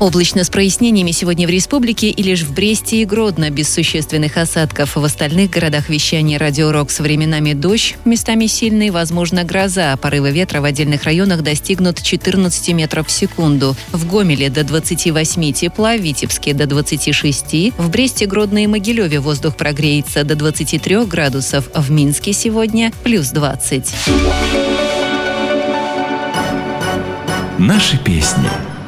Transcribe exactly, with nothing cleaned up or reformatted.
Облачно с прояснениями сегодня в республике и лишь в Бресте и Гродно без существенных осадков. В остальных городах вещания Радио Рокс временами дождь, местами сильный, возможно гроза. Порывы ветра в отдельных районах достигнут четырнадцать метров в секунду. В Гомеле до двадцати восьми тепла, в Витебске до двадцати шести, в Бресте, Гродно и Могилеве воздух прогреется до двадцати трёх градусов, в Минске сегодня плюс двадцать. Наши песни.